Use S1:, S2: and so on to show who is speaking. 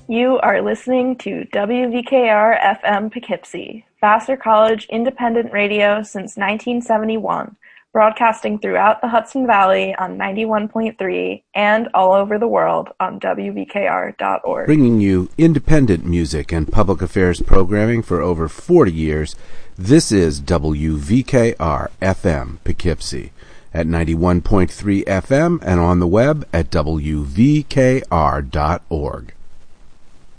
S1: You are listening to WVKR-FM Poughkeepsie, Vassar College independent radio since 1971, broadcasting throughout the Hudson Valley on 91.3 and all over the world on WVKR.org.
S2: Bringing you independent music and public affairs programming for over 40 years, this is WVKR-FM Poughkeepsie at 91.3 FM and on the web at WVKR.org.